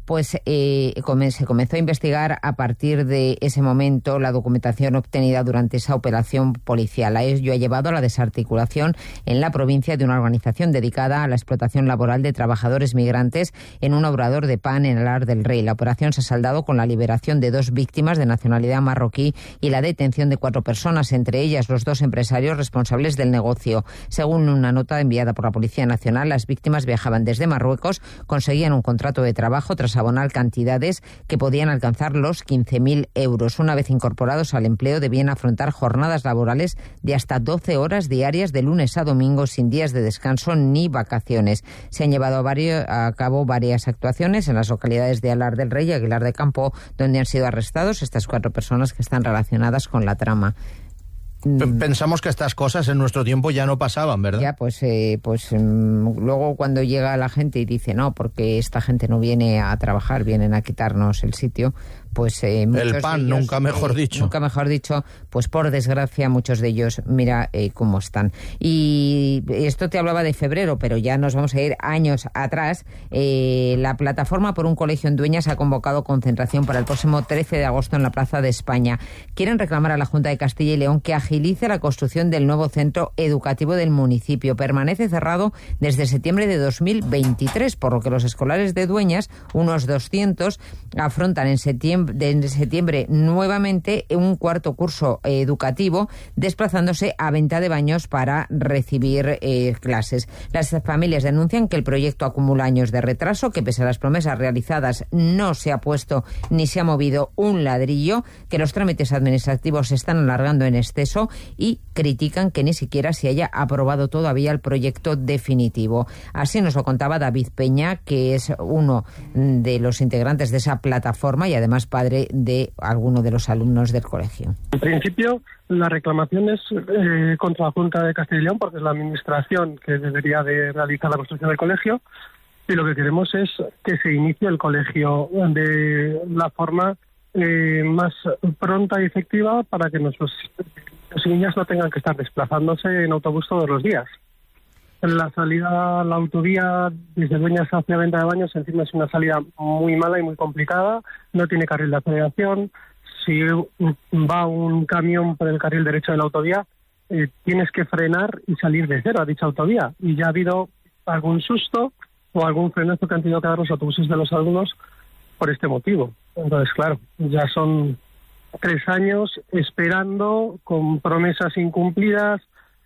pues se comenzó a investigar a partir de ese momento la documentación obtenida durante esa operación policial. A ello ha llevado a la desarticulación en la provincia de una organización dedicada a la explotación laboral de trabajadores migrantes en un obrador de pan en Alar del Rey. La operación se ha saldado con la liberación de 2 víctimas de nacionalidad marroquí y la detención de 4 personas, entre ellas los 2 empresarios responsables del negocio. Según una nota enviada por la Policía Nacional, las víctimas viajaban desde Marruecos, conseguían un contrato de trabajo tras abonar cantidades que podían alcanzar los 15.000 euros. Una vez incorporados al empleo, debían afrontar jornadas laborales de hasta 12 horas diarias de lunes a domingo, sin días de descanso ni vacaciones. Se han llevado a cabo varias actuaciones en las localidades de Alar del Rey y Aguilar de Campo, donde han sido arrestados estas 4 personas que están relacionadas con la trama. Pensamos que estas cosas en nuestro tiempo ya no pasaban, ¿verdad? Ya, luego cuando llega la gente y dice, no, porque esta gente no viene a trabajar, vienen a quitarnos el sitio, pues el pan, de ellos, nunca mejor dicho, pues por desgracia muchos de ellos, mira cómo están. Y esto te hablaba de febrero, pero ya nos vamos a ir años atrás. La Plataforma por un Colegio en Dueñas ha convocado concentración para el próximo 13 de agosto en la Plaza de España. Quieren reclamar a la Junta de Castilla y León que agilice la construcción del nuevo centro educativo del municipio. Permanece cerrado desde septiembre de 2023, por lo que los escolares de Dueñas, unos 200, afrontan en septiembre nuevamente un cuarto curso educativo, desplazándose a Venta de Baños para recibir clases. Las familias denuncian que el proyecto acumula años de retraso, que pese a las promesas realizadas no se ha puesto ni se ha movido un ladrillo, que los trámites administrativos se están alargando en exceso y critican que ni siquiera se haya aprobado todavía el proyecto definitivo. Así nos lo contaba David Peña, que es uno de los integrantes de esa plataforma y además padre de alguno de los alumnos del colegio. En principio, la reclamación es contra la Junta de Castilla y León, porque es la administración que debería de realizar la construcción del colegio, y lo que queremos es que se inicie el colegio de la forma más pronta y efectiva para que nuestros niñas no tengan que estar desplazándose en autobús todos los días. La salida a la autovía desde Dueñas hacia Venta de Baños encima es una salida muy mala y muy complicada, no tiene carril de aceleración. Si va un camión por el carril derecho de la autovía, tienes que frenar y salir de cero a dicha autovía. Y ya ha habido algún susto o algún frenazo que han tenido que dar los autobuses de los alumnos por este motivo. Entonces, claro, ya son 3 años esperando con promesas incumplidas.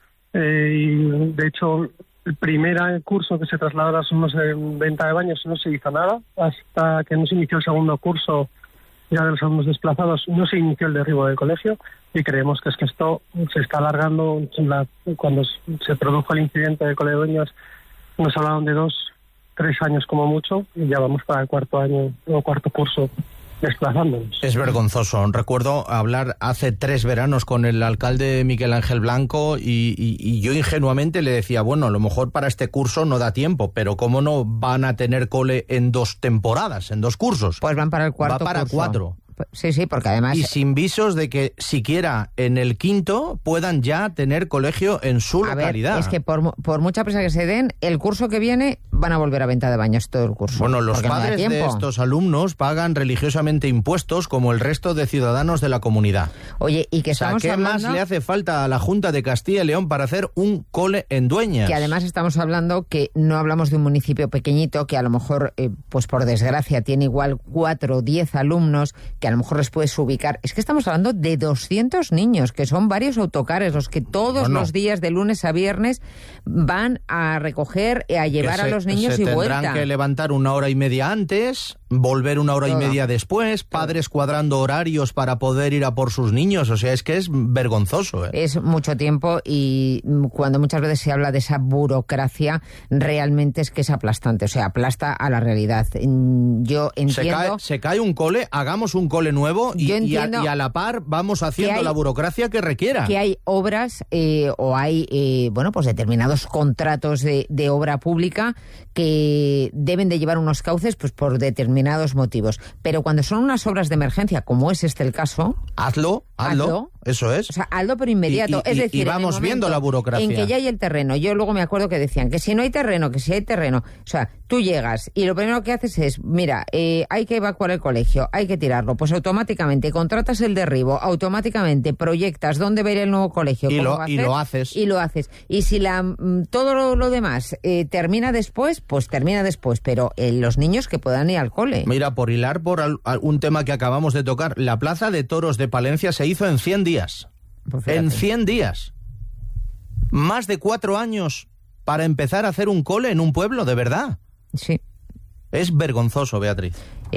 Y de hecho el primer curso que se trasladó a los alumnos en Venta de Baños no se hizo nada, hasta que no se inició el segundo curso ya de los alumnos desplazados no se inició el derribo del colegio, y creemos que es que esto se está alargando. Cuando se produjo el incidente del Colegio de Dueñas nos hablaron de 2-3 años como mucho, y ya vamos para el 4º año o 4º curso desplazándonos. Es vergonzoso. Recuerdo hablar hace 3 veranos con el alcalde Miguel Ángel Blanco y yo ingenuamente le decía, bueno, a lo mejor para este curso no da tiempo, pero ¿cómo no van a tener cole en 2 temporadas, en 2 cursos? Pues van para el 4º curso. Va para 4. Sí, porque además... Y sin visos de que siquiera en el 5º puedan ya tener colegio en su localidad. Es que por mucha prisa que se den, el curso que viene van a volver a Venta de Baños todo el curso. Bueno, los padres de estos alumnos pagan religiosamente impuestos como el resto de ciudadanos de la comunidad. Oye, y que estamos ¿qué hablando... más le hace falta a la Junta de Castilla y León para hacer un cole en Dueñas? Que además estamos hablando que no hablamos de un municipio pequeñito que a lo mejor, pues por desgracia, tiene igual 4 o 10 alumnos, que a lo mejor les puedes ubicar. Es que estamos hablando de 200 niños, que son varios autocares los que todos los días de lunes a viernes van a recoger, a llevar a los niños y vuelta. Tendrán que levantar 1 hora y media antes, volver 1 hora y media después, padres cuadrando horarios para poder ir a por sus niños. O sea, es que es vergonzoso. Es mucho tiempo, y cuando muchas veces se habla de esa burocracia, realmente es que es aplastante, o sea, aplasta a la realidad. Yo entiendo... Se cae un cole, hagamos un cole nuevo y a la par vamos haciendo la burocracia que requiera. Que hay obras o hay, pues determinados contratos de obra pública que deben de llevar unos cauces pues por determinados motivos. Pero cuando son unas obras de emergencia, como es el caso... Hazlo. Eso es. O sea, hazlo pero inmediato. Es decir, y vamos viendo la burocracia. En que ya hay el terreno. Yo luego me acuerdo que decían que si no hay terreno, que si hay terreno. O sea, tú llegas y lo primero que haces es, mira, hay que evacuar el colegio, hay que tirarlo. Pues automáticamente contratas el derribo, automáticamente proyectas dónde va a ir el nuevo colegio. Y lo haces. Y lo haces. Y si todo lo demás termina después, pues termina después. Pero los niños que puedan ir al cole. Mira, por hilar por un tema que acabamos de tocar, la Plaza de Toros de Palencia se hizo en 100 días. Pues en 100 días. Más de 4 años para empezar a hacer un cole en un pueblo, ¿de verdad? Sí. Es vergonzoso, Beatriz.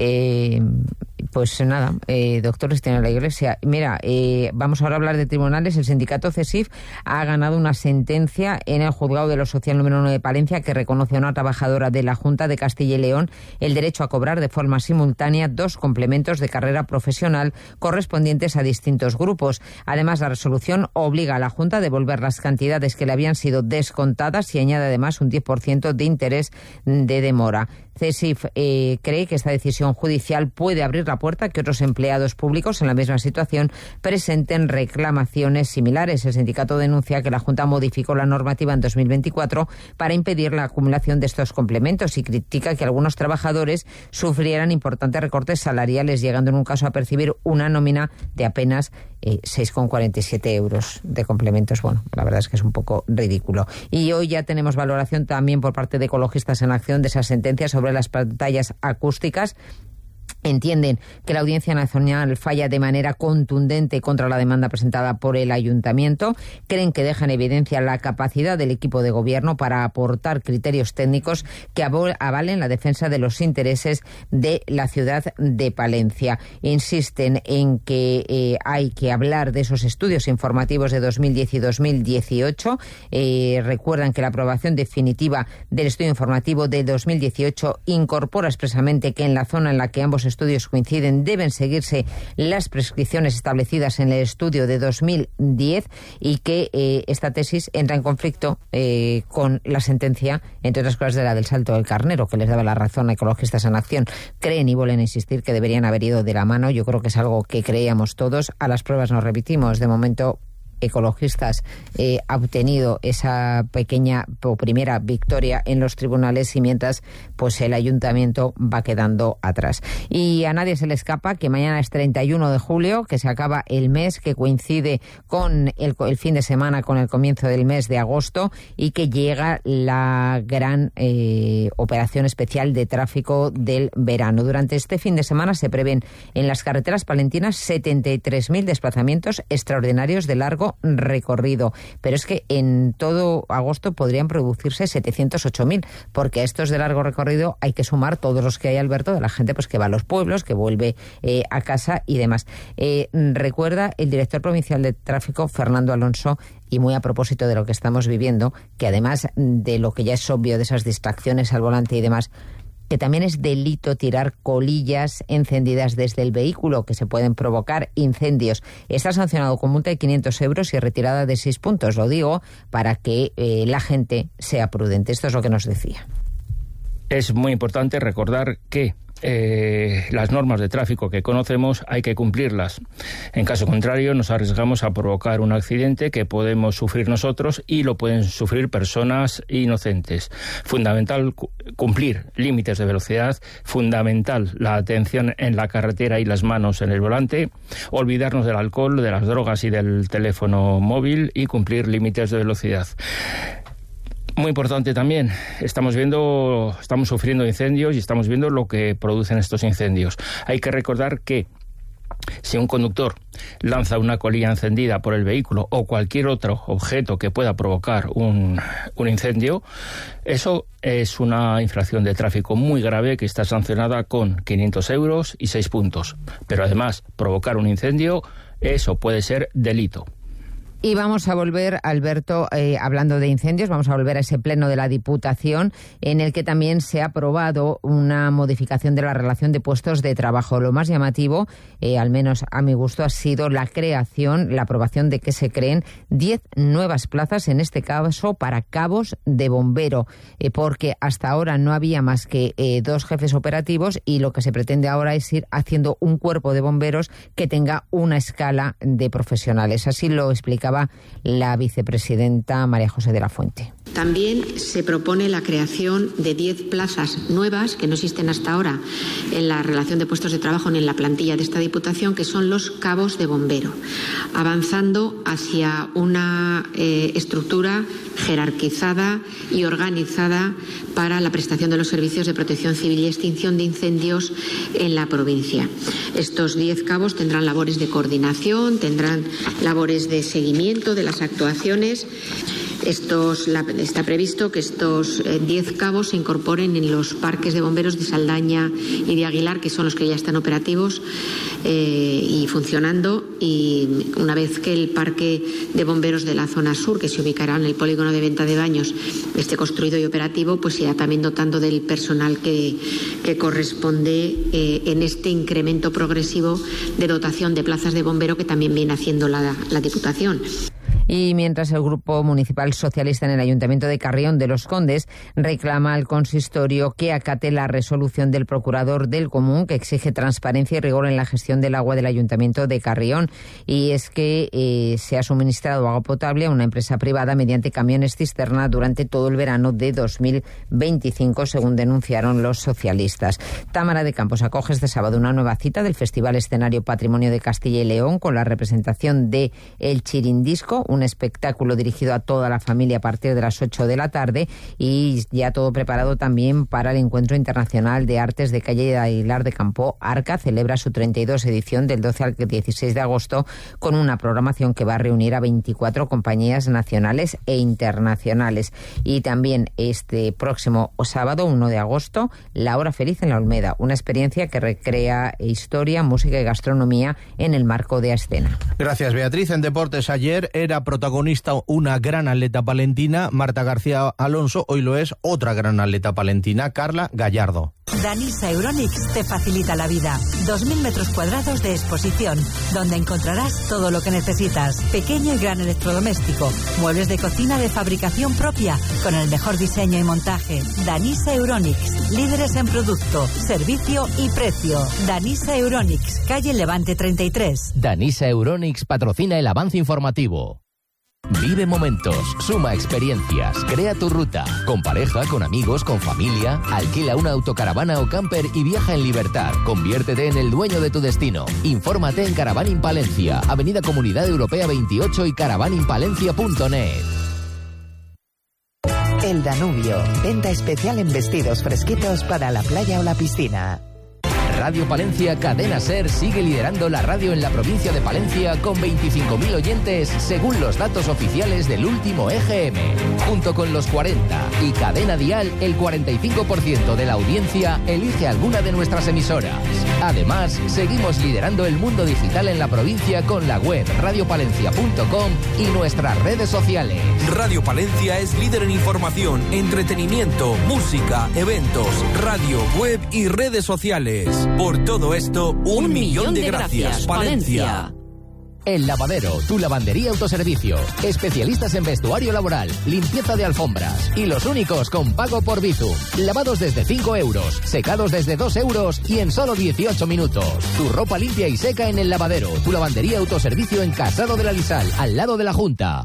Pues nada, doctores tiene la Iglesia. Mira, vamos ahora a hablar de tribunales. El sindicato CESIF ha ganado una sentencia en el juzgado de lo social número 1 de Palencia que reconoce a una trabajadora de la Junta de Castilla y León el derecho a cobrar de forma simultánea 2 complementos de carrera profesional correspondientes a distintos grupos. Además, la resolución obliga a la Junta a devolver las cantidades que le habían sido descontadas y añade además un 10% de interés de demora. CESIF cree que esta decisión judicial puede abrir la puerta a que otros empleados públicos en la misma situación presenten reclamaciones similares. El sindicato denuncia que la Junta modificó la normativa en 2024 para impedir la acumulación de estos complementos y critica que algunos trabajadores sufrieran importantes recortes salariales, llegando en un caso a percibir una nómina de apenas 6,47 euros de complementos. Bueno, la verdad es que es un poco ridículo. Y hoy ya tenemos valoración también por parte de Ecologistas en Acción de esa sentencia sobre las pantallas acústicas. Entienden que la Audiencia Nacional falla de manera contundente contra la demanda presentada por el Ayuntamiento. Creen que deja en evidencia la capacidad del equipo de gobierno para aportar criterios técnicos que avalen la defensa de los intereses de la ciudad de Palencia. Insisten en que hay que hablar de esos estudios informativos de 2010 y 2018. Recuerdan que la aprobación definitiva del estudio informativo de 2018 incorpora expresamente que en la zona en la que ambos estudios coinciden deben seguirse las prescripciones establecidas en el estudio de 2010 y que esta tesis entra en conflicto con la sentencia, entre otras cosas, de la del Salto del Carnero, que les daba la razón a Ecologistas en Acción. Creen y vuelven a insistir que deberían haber ido de la mano. Yo creo que es algo que creíamos todos. A las pruebas nos remitimos. De momento, Ecologistas ha obtenido esa pequeña o primera victoria en los tribunales y mientras pues el Ayuntamiento va quedando atrás. Y a nadie se le escapa que mañana es 31 de julio, que se acaba el mes, que coincide con el fin de semana, con el comienzo del mes de agosto y que llega la gran operación especial de tráfico del verano. Durante este fin de semana se prevén en las carreteras palentinas 73.000 desplazamientos extraordinarios de largo recorrido, pero es que en todo agosto podrían producirse 708.000, porque a estos de largo recorrido hay que sumar todos los que hay, Alberto, de la gente pues que va a los pueblos, que vuelve a casa y demás. Recuerda el director provincial de tráfico, Fernando Alonso, y muy a propósito de lo que estamos viviendo, que además de lo que ya es obvio de esas distracciones al volante y demás, que también es delito tirar colillas encendidas desde el vehículo, que se pueden provocar incendios. Está sancionado con multa de 500 euros y retirada de 6 puntos. Lo digo para que la gente sea prudente. Esto es lo que nos decía. Es muy importante recordar que las normas de tráfico que conocemos hay que cumplirlas. En caso contrario, nos arriesgamos a provocar un accidente que podemos sufrir nosotros y lo pueden sufrir personas inocentes. Fundamental cumplir límites de velocidad, fundamental la atención en la carretera y las manos en el volante, olvidarnos del alcohol, de las drogas y del teléfono móvil y cumplir límites de velocidad. Muy importante también, estamos sufriendo incendios y estamos viendo lo que producen estos incendios. Hay que recordar que si un conductor lanza una colilla encendida por el vehículo o cualquier otro objeto que pueda provocar un incendio, eso es una infracción de tráfico muy grave que está sancionada con 500 euros y 6 puntos. Pero además, provocar un incendio, eso puede ser delito. Y vamos a volver, Alberto, hablando de incendios, vamos a volver a ese pleno de la Diputación en el que también se ha aprobado una modificación de la relación de puestos de trabajo. Lo más llamativo, al menos a mi gusto, ha sido la aprobación de que se creen 10 nuevas plazas, en este caso para cabos de bombero, porque hasta ahora no había más que 2 jefes operativos y lo que se pretende ahora es ir haciendo un cuerpo de bomberos que tenga una escala de profesionales. Así lo explicaba la vicepresidenta María José de la Fuente. También se propone la creación de 10 plazas nuevas que no existen hasta ahora en la relación de puestos de trabajo ni en la plantilla de esta Diputación, que son los cabos de bombero, avanzando hacia una estructura jerarquizada y organizada para la prestación de los servicios de protección civil y extinción de incendios en la provincia. Estos 10 cabos tendrán labores de coordinación, tendrán labores de seguimiento de las actuaciones. Está previsto que estos 10 cabos se incorporen en los parques de bomberos de Saldaña y de Aguilar, que son los que ya están operativos y funcionando, y una vez que el parque de bomberos de la zona sur, que se ubicará en el polígono de Venta de Baños, esté construido y operativo, pues se irá también dotando del personal que corresponde en este incremento progresivo de dotación de plazas de bombero que también viene haciendo la Diputación. Y mientras el Grupo Municipal Socialista en el Ayuntamiento de Carrión de los Condes reclama al consistorio que acate la resolución del procurador del Común que exige transparencia y rigor en la gestión del agua del Ayuntamiento de Carrión. Y es que se ha suministrado agua potable a una empresa privada mediante camiones cisterna durante todo el verano de 2025, según denunciaron los socialistas. Támara de Campos acoge este sábado una nueva cita del Festival Escenario Patrimonio de Castilla y León con la representación de El Chirindisco, un espectáculo dirigido a toda la familia a partir de las 8 de la tarde, y ya todo preparado también para el Encuentro Internacional de Artes de Calle de Aguilar de Campo. Arca celebra su 32 edición del 12 al 16 de agosto con una programación que va a reunir a 24 compañías nacionales e internacionales. Y también este próximo sábado, 1 de agosto, La Hora Feliz en la Olmeda, una experiencia que recrea historia, música y gastronomía en el marco de escena. Gracias, Beatriz. En deportes, ayer era protagonista una gran atleta palentina, Marta García Alonso. Hoy lo es otra gran atleta palentina, Carla Gallardo. Danisa Euronics te facilita la vida. 2.000 metros cuadrados de exposición, donde encontrarás todo lo que necesitas. Pequeño y gran electrodoméstico, muebles de cocina de fabricación propia, con el mejor diseño y montaje. Danisa Euronics, líderes en producto, servicio y precio. Danisa Euronics, calle Levante 33. Danisa Euronics patrocina el avance informativo. Vive momentos, suma experiencias, crea tu ruta, con pareja, con amigos, con familia, alquila una autocaravana o camper y viaja en libertad, conviértete en el dueño de tu destino. Infórmate en Caravaning Palencia, Avenida Comunidad Europea 28 y caravaningpalencia.net. El Danubio, venta especial en vestidos fresquitos para la playa o la piscina. Radio Palencia Cadena SER sigue liderando la radio en la provincia de Palencia con 25.000 oyentes según los datos oficiales del último EGM. Junto con los 40 y Cadena Dial, el 45% de la audiencia elige alguna de nuestras emisoras. Además, seguimos liderando el mundo digital en la provincia con la web radiopalencia.com y nuestras redes sociales. Radio Palencia es líder en información, entretenimiento, música, eventos, radio, web y redes sociales. Por todo esto, un millón de gracias, Palencia. El Lavadero, tu lavandería autoservicio. Especialistas en vestuario laboral, limpieza de alfombras y los únicos con pago por Bizum. Lavados desde 5 euros, secados desde 2 euros y en solo 18 minutos. Tu ropa limpia y seca en El Lavadero, tu lavandería autoservicio en Casado de la Lisal, al lado de la Junta.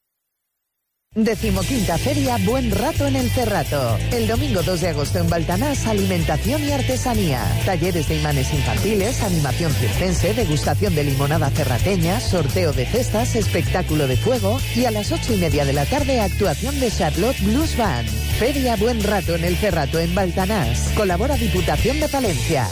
15ª Feria Buen Rato en el Cerrato. El domingo 2 de agosto en Baltanás, alimentación y artesanía. Talleres de imanes infantiles, animación circense, degustación de limonada cerrateña, sorteo de cestas, espectáculo de fuego y a las 8:30 de la tarde actuación de Charlotte Blues Band. Feria Buen Rato en el Cerrato en Baltanás. Colabora Diputación de Palencia.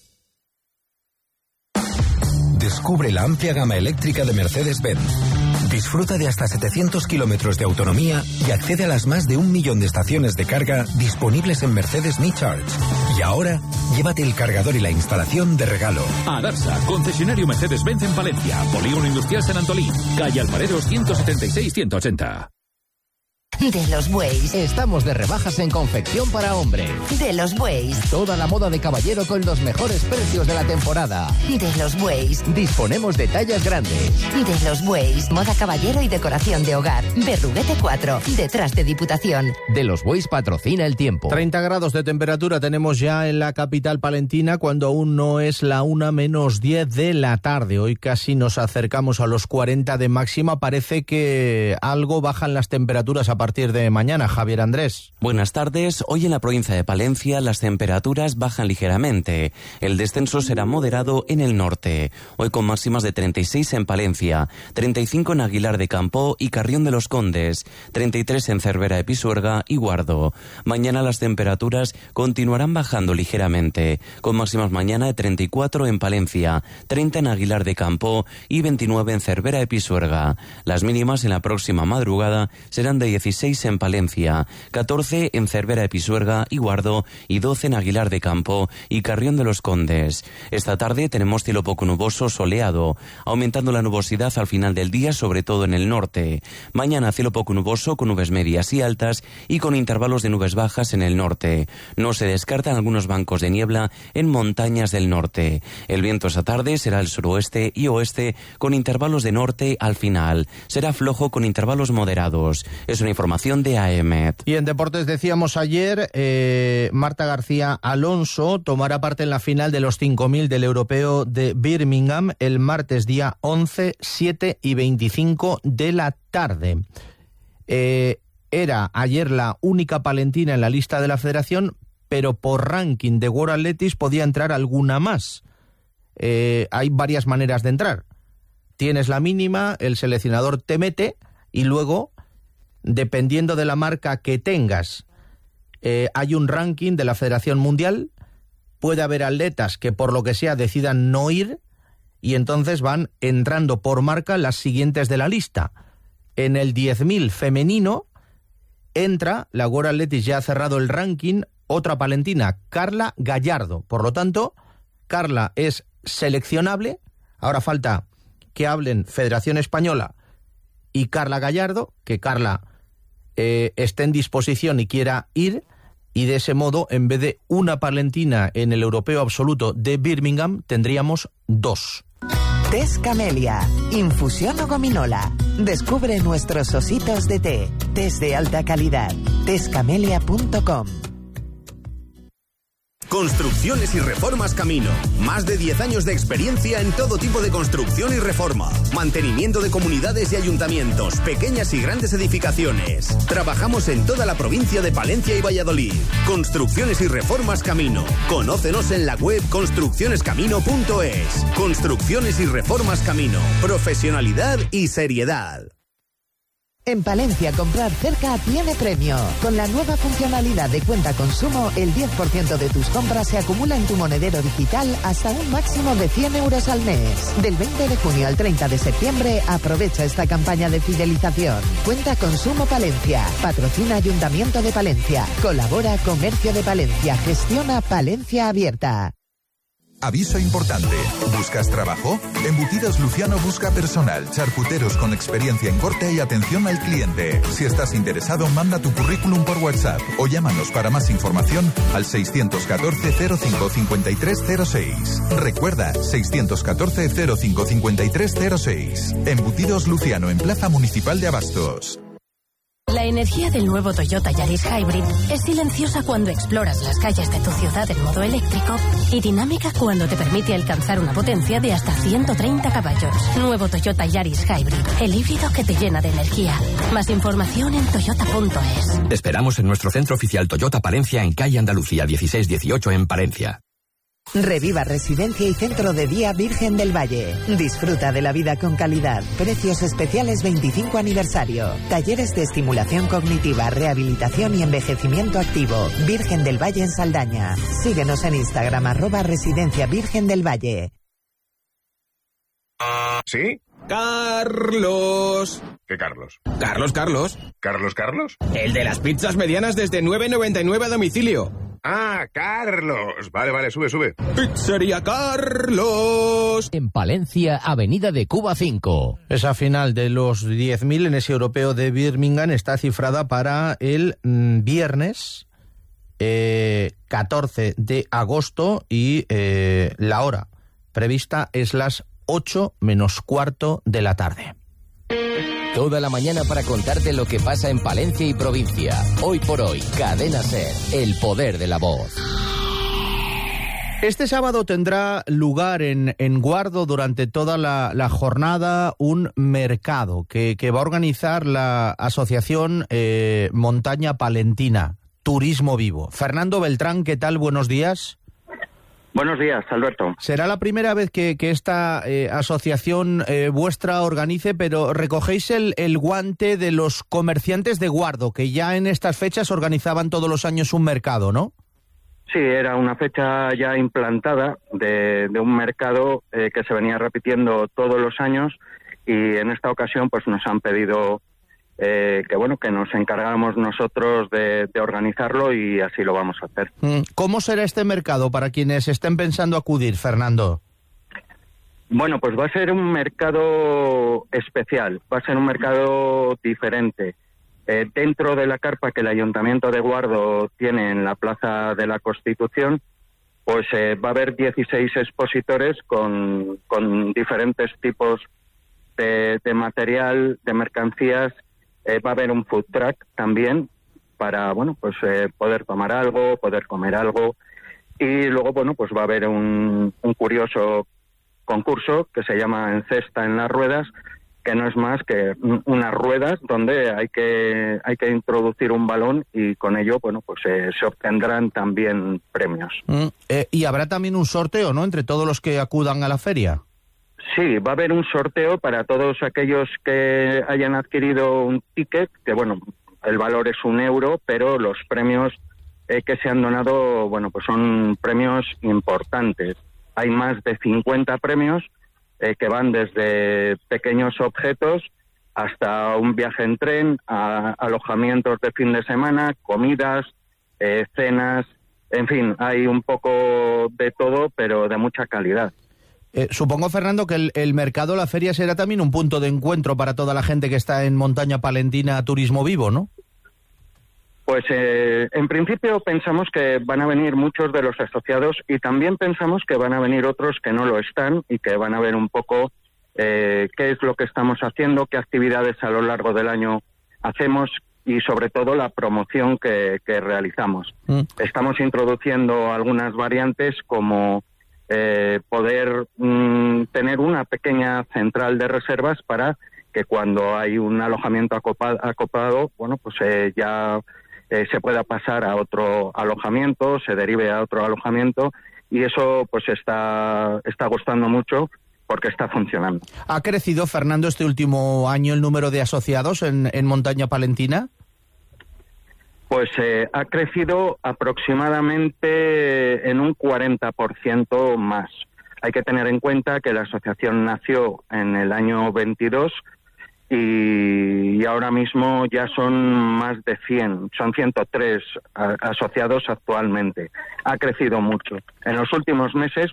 Descubre la amplia gama eléctrica de Mercedes-Benz. Disfruta de hasta 700 kilómetros de autonomía y accede a las más de 1 millón de estaciones de carga disponibles en Mercedes Me Charge. Y ahora, llévate el cargador y la instalación de regalo. Adarsa, concesionario Mercedes-Benz en Palencia, Polígono Industrial San Antolín, calle Alfareros 176-180. De los Bueyes. Estamos de rebajas en confección para hombre. De los Bueyes. Toda la moda de caballero con los mejores precios de la temporada. De los Bueyes. Disponemos de tallas grandes. De los Bueyes. Moda caballero y decoración de hogar. Berruguete 4, detrás de Diputación. De los Bueyes patrocina el tiempo. 30 grados de temperatura tenemos ya en la capital palentina cuando aún no es la 1:10 de la tarde. Hoy casi nos acercamos a los 40 de máxima. Parece que algo bajan las temperaturas a partir de mañana. Javier Andrés. Buenas tardes. Hoy en la provincia de Palencia las temperaturas bajan ligeramente. El descenso será moderado en el norte. Hoy con máximas de 36 en Palencia, 35 en Aguilar de Campoo y Carrión de los Condes, 33 en Cervera de Pisuerga y Guardo. Mañana las temperaturas continuarán bajando ligeramente, con máximas mañana de 34 en Palencia, 30 en Aguilar de Campoo y 29 en Cervera de Pisuerga. Las mínimas en la próxima madrugada serán de 16 en Palencia, 14 en Cervera de Pisuerga y Guardo y 12 en Aguilar de Campoo y Carrión de los Condes. Esta tarde tenemos cielo poco nuboso soleado, aumentando la nubosidad al final del día, sobre todo en el norte. Mañana cielo poco nuboso con nubes medias y altas y con intervalos de nubes bajas en el norte. No se descartan algunos bancos de niebla en montañas del norte. El viento esta tarde será el suroeste y oeste con intervalos de norte al final. Será flojo con intervalos moderados. Es una información de AEMET. Y en deportes decíamos ayer, Marta García Alonso tomará parte en la final de los 5.000 del Europeo de Birmingham el martes día 11, 7 y 25 de la tarde. Era ayer la única palentina en la lista de la federación, pero por ranking de World Athletics podía entrar alguna más. Hay varias maneras de entrar. Tienes la mínima, el seleccionador te mete y luego, dependiendo de la marca que tengas, hay un ranking de la Federación Mundial. Puede haber atletas que por lo que sea decidan no ir y entonces van entrando por marca las siguientes de la lista. En el 10.000 femenino entra, la World Athletics ya ha cerrado el ranking, otra palentina, Carla Gallardo. Por lo tanto, Carla es seleccionable. Ahora falta que hablen Federación Española y Carla Gallardo, que Carla esté en disposición y quiera ir, y de ese modo, en vez de una palentina en el Europeo Absoluto de Birmingham, tendríamos 2. Tés Camelia, infusión o gominola. Descubre nuestros ositos de té. Tés de alta calidad. tescamelia.com. Construcciones y Reformas Camino. Más de 10 años de experiencia en todo tipo de construcción y reforma. Mantenimiento de comunidades y ayuntamientos, pequeñas y grandes edificaciones. Trabajamos en toda la provincia de Palencia y Valladolid. Construcciones y Reformas Camino. Conócenos en la web construccionescamino.es. Construcciones y Reformas Camino. Profesionalidad y seriedad. En Palencia, comprar cerca tiene premio. Con la nueva funcionalidad de cuenta consumo, el 10% de tus compras se acumula en tu monedero digital hasta un máximo de 100 euros al mes. Del 20 de junio al 30 de septiembre, aprovecha esta campaña de fidelización. Cuenta Consumo Palencia. Patrocina Ayuntamiento de Palencia. Colabora Comercio de Palencia. Gestiona Palencia Abierta. Aviso importante. ¿Buscas trabajo? Embutidos Luciano busca personal, charcuteros con experiencia en corte y atención al cliente. Si estás interesado, manda tu currículum por WhatsApp o llámanos para más información al 614 05 5306. Recuerda, 614 05 5306. Embutidos Luciano en Plaza Municipal de Abastos. La energía del nuevo Toyota Yaris Hybrid es silenciosa cuando exploras las calles de tu ciudad en modo eléctrico y dinámica cuando te permite alcanzar una potencia de hasta 130 caballos. Nuevo Toyota Yaris Hybrid, el híbrido que te llena de energía. Más información en toyota.es. Te esperamos en nuestro centro oficial Toyota Palencia en calle Andalucía 1618 en Palencia. Reviva Residencia y Centro de Día Virgen del Valle. Disfruta de la vida con calidad. Precios especiales 25 aniversario. Talleres de estimulación cognitiva, rehabilitación y envejecimiento activo. Virgen del Valle en Saldaña. Síguenos en Instagram @Residencia Virgen del Valle. ¿Sí? Carlos. ¿Qué Carlos? Carlos. ¿Carlos? El de las pizzas medianas desde 9,99 a domicilio. Ah, Carlos. Vale, sube. Pizzería Carlos. En Palencia, Avenida de Cuba 5. Esa final de los 10.000 en ese europeo de Birmingham está cifrada para el viernes 14 de agosto y la hora prevista es las 8 menos cuarto de la tarde. Toda la mañana para contarte lo que pasa en Palencia y provincia. Hoy por hoy, Cadena SER, el poder de la voz. Este sábado tendrá lugar en Guardo durante toda la jornada un mercado que va a organizar la asociación Montaña Palentina, Turismo Vivo. Fernando Beltrán, ¿qué tal? Buenos días. Buenos días, Alberto. Será la primera vez que esta asociación vuestra organice, pero recogéis el guante de los comerciantes de Guardo, que ya en estas fechas organizaban todos los años un mercado, ¿no? Sí, era una fecha ya implantada de un mercado que se venía repitiendo todos los años y en esta ocasión pues nos han pedido que nos encargamos nosotros de organizarlo y así lo vamos a hacer. ¿Cómo será este mercado para quienes estén pensando acudir, Fernando? Bueno, pues va a ser un mercado especial, va a ser un mercado diferente. Dentro de la carpa que el Ayuntamiento de Guardo tiene en la Plaza de la Constitución, pues va a haber 16 expositores con diferentes tipos de material, de mercancías. Va a haber un food truck también para, poder tomar algo, poder comer algo. Y luego, pues va a haber un curioso concurso que se llama Encesta en las Ruedas, que no es más que unas ruedas donde hay que introducir un balón y con ello, se obtendrán también premios. Y habrá también un sorteo, ¿no?, entre todos los que acudan a la feria. Sí, va a haber un sorteo para todos aquellos que hayan adquirido un ticket, que el valor es €1, pero los premios que se han donado, son premios importantes. Hay más de 50 premios que van desde pequeños objetos hasta un viaje en tren, a alojamientos de fin de semana, comidas, cenas, en fin, hay un poco de todo, pero de mucha calidad. Supongo, Fernando, que el mercado, la feria, será también un punto de encuentro para toda la gente que está en Montaña Palentina Turismo Vivo, ¿no? Pues en principio pensamos que van a venir muchos de los asociados y también pensamos que van a venir otros que no lo están y que van a ver un poco qué es lo que estamos haciendo, qué actividades a lo largo del año hacemos y sobre todo la promoción que realizamos. Estamos introduciendo algunas variantes como poder tener una pequeña central de reservas para que cuando hay un alojamiento acopado, ya se pueda pasar a otro alojamiento, se derive a otro alojamiento y eso pues está gustando mucho porque está funcionando. ¿Ha crecido, Fernando, este último año el número de asociados en Montaña Palentina? Pues ha crecido aproximadamente en un 40% más. Hay que tener en cuenta que la asociación nació en el año 22 y ahora mismo ya son más de 100, son 103 asociados actualmente. Ha crecido mucho. En los últimos meses,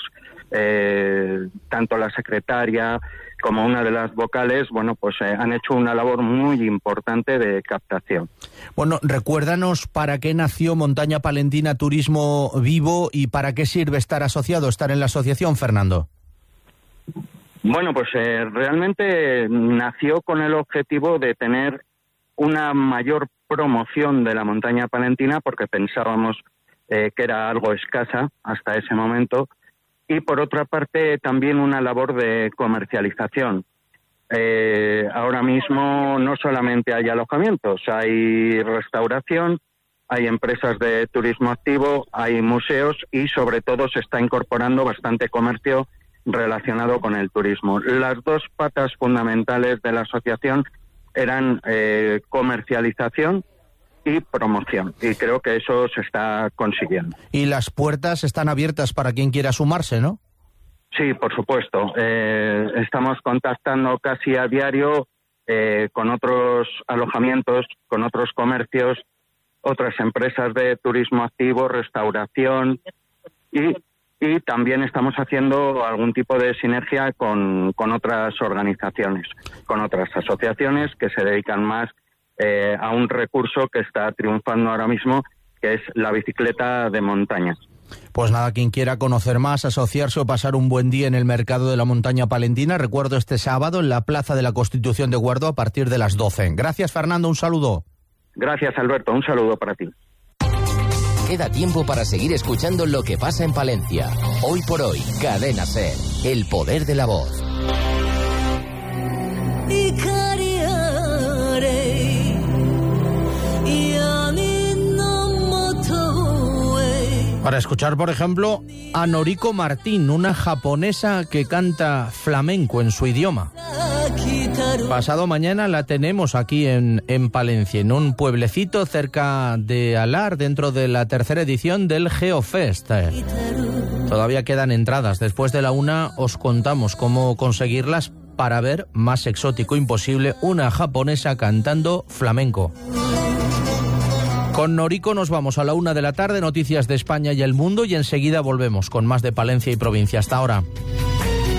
tanto la secretaria como una de las vocales, han hecho una labor muy importante de captación. Bueno, recuérdanos para qué nació Montaña Palentina Turismo Vivo y para qué sirve estar asociado, estar en la asociación, Fernando. Bueno, realmente nació con el objetivo de tener una mayor promoción de la Montaña Palentina porque pensábamos que era algo escasa hasta ese momento. Y por otra parte también una labor de comercialización. Ahora mismo no solamente hay alojamientos, hay restauración, hay empresas de turismo activo, hay museos y sobre todo se está incorporando bastante comercio relacionado con el turismo. Las dos patas fundamentales de la asociación eran comercialización y promoción, y creo que eso se está consiguiendo. Y las puertas están abiertas para quien quiera sumarse, ¿no? Sí, por supuesto. Estamos contactando casi a diario con otros alojamientos, con otros comercios, otras empresas de turismo activo, restauración y también estamos haciendo algún tipo de sinergia con otras organizaciones, con otras asociaciones que se dedican más a un recurso que está triunfando ahora mismo, que es la bicicleta de montaña. Pues nada, quien quiera conocer más, asociarse o pasar un buen día en el mercado de la montaña palentina, recuerdo este sábado en la Plaza de la Constitución de Guardo a partir de las 12. Gracias, Fernando, un saludo. Gracias, Alberto, un saludo para ti. Queda tiempo para seguir escuchando lo que pasa en Palencia. Hoy por hoy, Cadena SER, el poder de la voz. Para escuchar, por ejemplo, a Noriko Martín, una japonesa que canta flamenco en su idioma. Pasado mañana la tenemos aquí en Palencia, en un pueblecito cerca de Alar, dentro de la tercera edición del Geofest. Todavía quedan entradas. Después de la 1 os contamos cómo conseguirlas para ver, más exótico imposible, una japonesa cantando flamenco. Con Noriko nos vamos a la 1 de la tarde, noticias de España y el mundo, y enseguida volvemos con más de Palencia y provincia. Hasta ahora.